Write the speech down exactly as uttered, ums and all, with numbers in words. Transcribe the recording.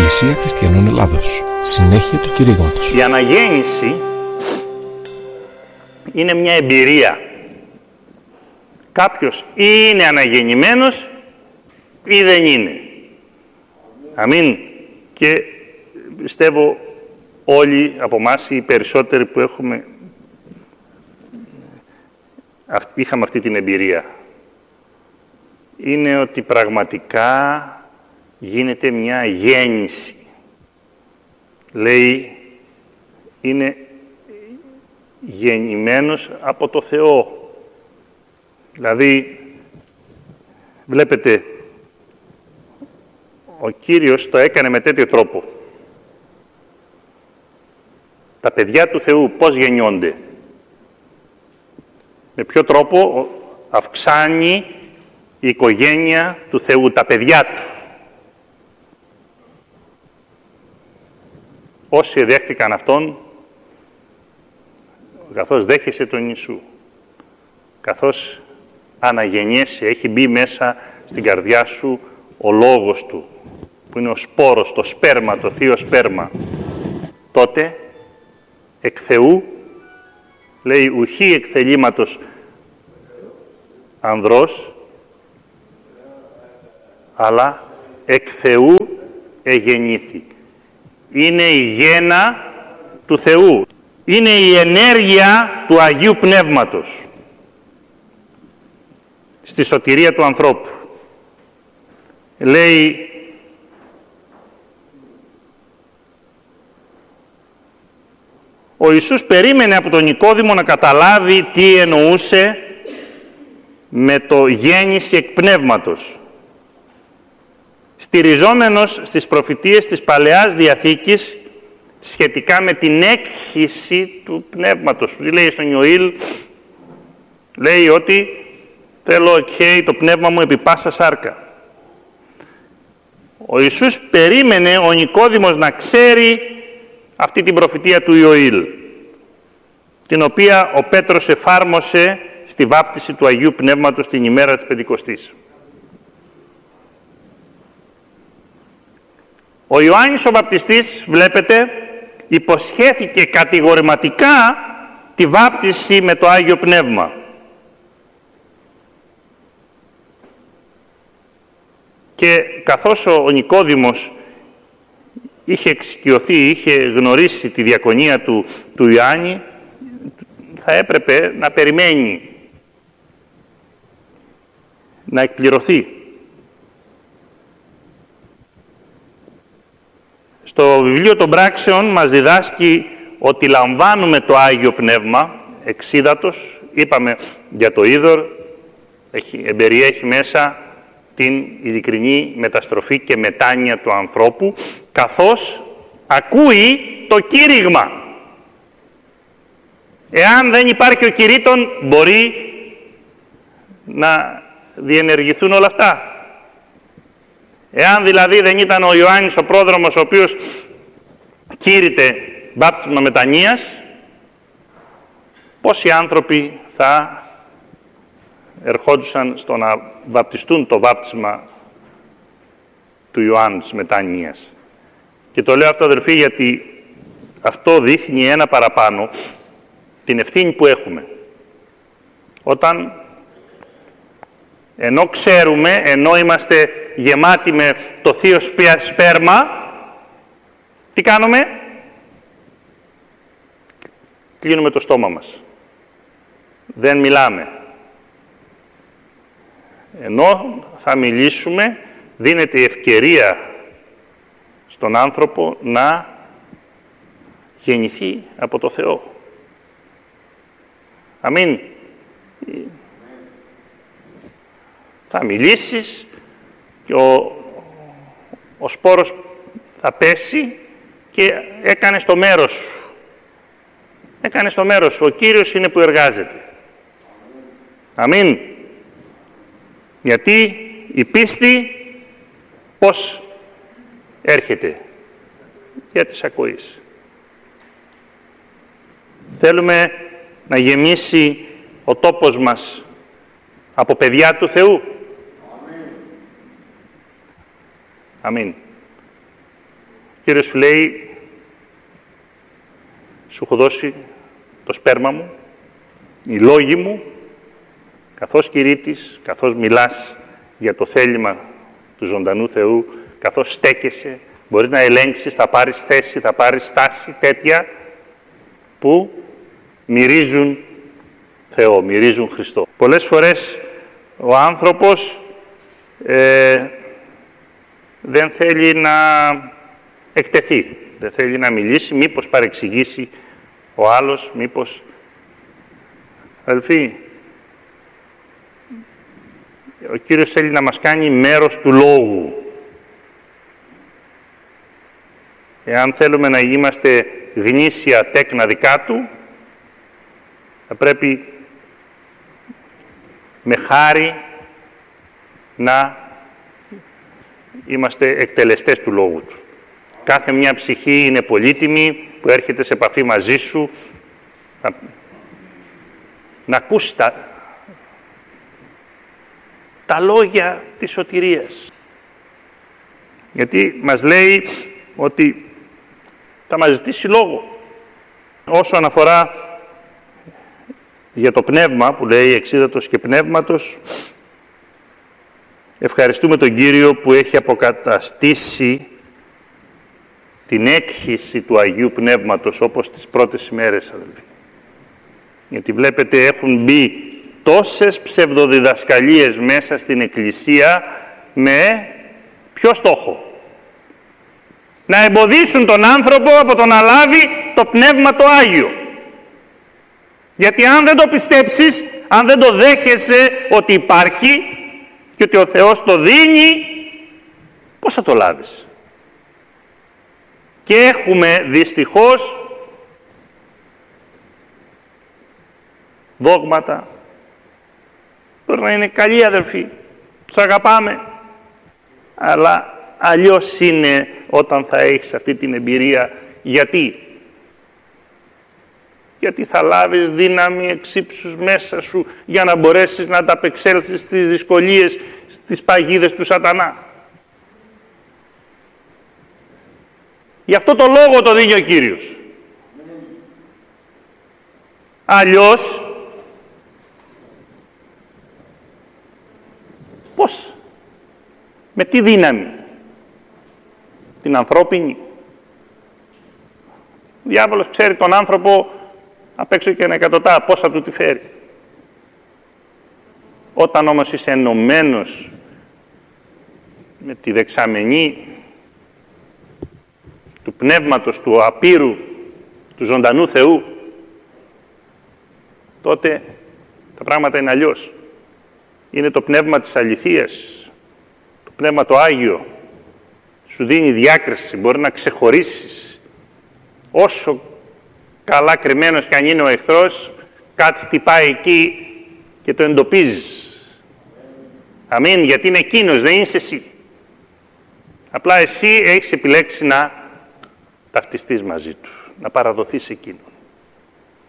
Εκκλησία Χριστιανών Ελλάδος. Συνέχεια του κηρύγματος. Η αναγέννηση είναι μια εμπειρία. Κάποιος ή είναι αναγεννημένος ή δεν είναι. Αμήν. Και πιστεύω όλοι από εμάς, οι περισσότεροι που έχουμε, είχαμε αυτή την εμπειρία, είναι ότι πραγματικά γίνεται μια γέννηση. Λέει, είναι γεννημένος από το Θεό. Δηλαδή, βλέπετε, ο Κύριος το έκανε με τέτοιο τρόπο. Τα παιδιά του Θεού πώς γεννιόνται? Με ποιο τρόπο αυξάνει η οικογένεια του Θεού, τα παιδιά του. Όσοι δέχτηκαν Αυτόν, καθώς δέχεσαι τον Ιησού, καθώς αναγεννιέσαι, έχει μπει μέσα στην καρδιά σου ο Λόγος Του, που είναι ο σπόρος, το σπέρμα, το Θείο σπέρμα, τότε εκ Θεού, λέει, ουχή εκ θελήματος ανδρός, αλλά εκ Θεού εγεννήθη. Είναι η γέννα του Θεού. Είναι η ενέργεια του Αγίου Πνεύματος στη σωτηρία του ανθρώπου. Λέει, ο Ιησούς περίμενε από τον Νικόδημο να καταλάβει τι εννοούσε με το γέννηση εκ πνεύματος. Στηριζόμενος στις προφητείες της Παλαιάς Διαθήκης σχετικά με την έκχυση του πνεύματος. Λέει στον Ιωήλ, λέει ότι θέλω okay, το πνεύμα μου επί πάσα σάρκα. Ο Ιησούς περίμενε ο Νικόδημος να ξέρει αυτή την προφητεία του Ιωήλ, την οποία ο Πέτρος εφάρμοσε στη βάπτιση του Αγίου Πνεύματος την ημέρα της Πεντηκοστής. Ο Ιωάννης ο Βαπτιστής, βλέπετε, υποσχέθηκε κατηγορηματικά τη βάπτιση με το Άγιο Πνεύμα. Και καθώς ο Νικόδημος είχε εξοικειωθεί, είχε γνωρίσει τη διακονία του, του Ιωάννη, θα έπρεπε να περιμένει να εκπληρωθεί. Στο βιβλίο των Πράξεων μας διδάσκει ότι λαμβάνουμε το Άγιο Πνεύμα εξίδατος. Είπαμε για το είδωρ, έχει, εμπεριέχει μέσα την ειλικρινή μεταστροφή και μετάνοια του ανθρώπου, καθώς ακούει το κήρυγμα. Εάν δεν υπάρχει ο κηρύττων, μπορεί να διενεργηθούν όλα αυτά. Εάν δηλαδή δεν ήταν ο Ιωάννης ο πρόδρομος, ο οποίος κήρυτε βάπτισμα μετανοίας, πόσοι άνθρωποι θα ερχόντουσαν στο να βαπτιστούν το βάπτισμα του Ιωάννου της μετανοίας? Και το λέω αυτό, αδελφοί, γιατί αυτό δείχνει ένα παραπάνω την ευθύνη που έχουμε. Όταν ενώ ξέρουμε, ενώ είμαστε γεμάτοι με το Θείο σπέρμα, τι κάνουμε? Κλείνουμε το στόμα μας. Δεν μιλάμε. Ενώ θα μιλήσουμε, δίνεται η ευκαιρία στον άνθρωπο να γεννηθεί από το Θεό. Αμήν. Θα μιλήσεις και ο, ο σπόρος θα πέσει και έκανες το μέρος σου. Έκανες το μέρος σου. Ο Κύριος είναι που εργάζεται. Αμήν. Γιατί η πίστη πώς έρχεται? Για της ακοής. Θέλουμε να γεμίσει ο τόπος μας από παιδιά του Θεού. Αμήν. Κύριος σου λέει, σου έχω δώσει το σπέρμα μου, οι λόγοι μου, καθώς κηρύττεις, καθώς μιλάς για το θέλημα του ζωντανού Θεού, καθώς στέκεσαι, μπορείς να ελέγξεις, θα πάρεις θέση, θα πάρεις στάση τέτοια που μυρίζουν Θεό, μυρίζουν Χριστό. Πολλές φορές ο άνθρωπος ε, δεν θέλει να εκτεθεί, δεν θέλει να μιλήσει, μήπως παρεξηγήσει ο άλλος, μήπως... Αδελφοί, ο Κύριος θέλει να μας κάνει μέρος του Λόγου. Εάν θέλουμε να είμαστε γνήσια τέκνα δικά Του, θα πρέπει με χάρη να είμαστε εκτελεστές του Λόγου Του. Κάθε μια ψυχή είναι πολύτιμη που έρχεται σε επαφή μαζί σου να, να ακούσει τα, τα λόγια της σωτηρίας. Γιατί μας λέει ότι θα μας ζητήσει λόγο. Όσον αφορά για το πνεύμα που λέει εξίδατος και πνεύματος, ευχαριστούμε τον Κύριο που έχει αποκαταστήσει την έκχυση του Αγίου Πνεύματος όπως τις πρώτες ημέρες, αδελφοί. Γιατί βλέπετε έχουν μπει τόσες ψευδοδιδασκαλίες μέσα στην Εκκλησία με ποιο στόχο? Να εμποδίσουν τον άνθρωπο από το να λάβει το Πνεύμα το Άγιο. Γιατί αν δεν το πιστέψεις, αν δεν το δέχεσαι ότι υπάρχει και ότι ο Θεός το δίνει, πώς θα το λάβεις? Και έχουμε δυστυχώς δόγματα. Μπορεί να είναι καλοί αδελφοί, τους αγαπάμε, αλλά αλλιώς είναι όταν θα έχεις αυτή την εμπειρία. Γιατί? Γιατί θα λάβεις δύναμη εξύψους μέσα σου για να μπορέσεις να ανταπεξέλθεις στις δυσκολίες, στις παγίδες του σατανά. Γι' αυτό το λόγο το δίνει ο Κύριος. Αλλιώς, πώς, με τι δύναμη? Την ανθρώπινη. Ο διάβολος ξέρει τον άνθρωπο απ' έξω και ένα εκατοτά, πώς θα του τη φέρει. Όταν όμως είσαι ενωμένος με τη δεξαμενή του Πνεύματος, του απείρου, του ζωντανού Θεού, τότε τα πράγματα είναι αλλιώς. Είναι το Πνεύμα της αληθείας, το Πνεύμα το Άγιο. Σου δίνει διάκριση, μπορεί να ξεχωρίσεις. Όσο καλά κρυμμένος κι αν είναι ο εχθρός, κάτι χτυπάει εκεί και το εντοπίζεις. Αμήν, γιατί είναι εκείνος, δεν είσαι εσύ. Απλά εσύ έχεις επιλέξει να ταυτιστείς μαζί του, να παραδοθείς εκείνο.